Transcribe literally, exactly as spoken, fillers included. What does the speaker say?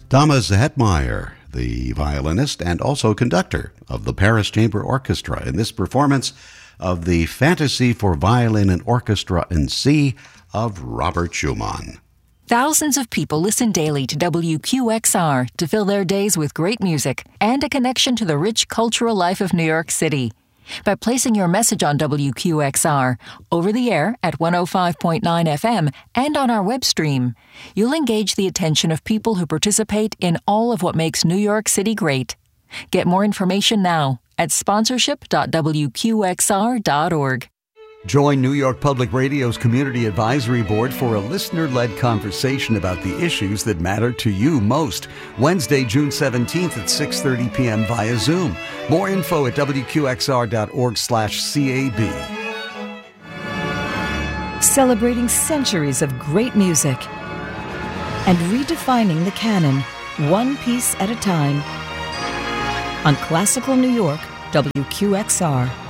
Thomas Hetmeyer, the violinist and also conductor of the Paris Chamber Orchestra, in this performance of the Fantasy for Violin and Orchestra in C of Robert Schumann. Thousands of people listen daily to W Q X R to fill their days with great music and a connection to the rich cultural life of New York City. By placing your message on W Q X R, over the air at one oh five point nine F M and on our web stream, you'll engage the attention of people who participate in all of what makes New York City great. Get more information now at sponsorship dot w q x r dot org. Join New York Public Radio's Community Advisory Board for a listener-led conversation about the issues that matter to you most. Wednesday, June seventeenth at six thirty p.m. via Zoom. More info at w q x r dot org slash c a b. Celebrating centuries of great music and redefining the canon, one piece at a time. On Classical New York, W Q X R.